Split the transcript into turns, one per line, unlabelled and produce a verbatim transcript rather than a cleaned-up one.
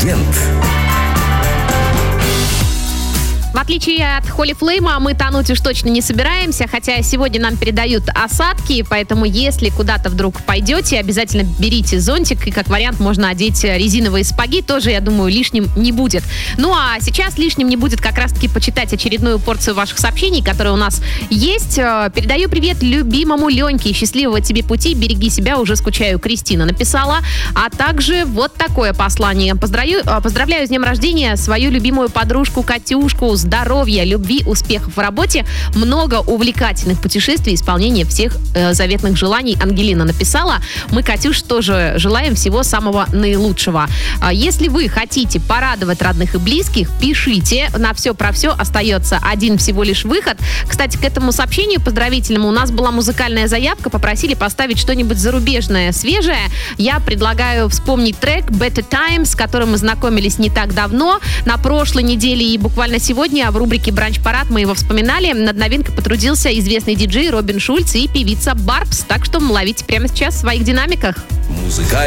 Агент.
В отличие от Холли Флейма, мы тонуть уж точно не собираемся, хотя сегодня нам передают осадки, поэтому если куда-то вдруг пойдете, обязательно берите зонтик, и как вариант можно одеть резиновые сапоги, тоже, я думаю, лишним не будет. Ну а сейчас лишним не будет как раз-таки почитать очередную порцию ваших сообщений, которые у нас есть. Передаю привет любимому Леньке, счастливого тебе пути, береги себя, уже скучаю, Кристина написала. А также вот такое послание. Поздравляю, поздравляю с днем рождения свою любимую подружку Катюшку, здоровья, любви, успехов в работе, много увлекательных путешествий, исполнения всех э, заветных желаний. Ангелина написала. Мы, Катюш, тоже желаем всего самого наилучшего. А если вы хотите порадовать родных и близких, пишите. На все про все остается один всего лишь выход. Кстати, к этому сообщению поздравительному у нас была музыкальная заявка. Попросили поставить что-нибудь зарубежное, свежее. Я предлагаю вспомнить трек Better Times, с которым мы знакомились не так давно. На прошлой неделе и буквально сегодня в рубрике «Бранч-парад» мы его вспоминали. Над новинкой потрудился известный диджей Робин Шульц и певица Барбс. Так что ловите прямо сейчас в своих динамиках.
Музыка.